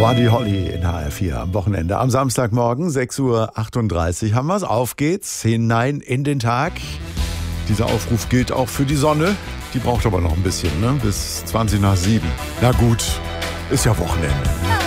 Buddy Holly in HR4 am Wochenende. Am Samstagmorgen, 6:38 Uhr haben wir es. Auf geht's, hinein in den Tag. Dieser Aufruf gilt auch für die Sonne. Die braucht aber noch ein bisschen, ne? Bis 7:20. Na gut, ist ja Wochenende.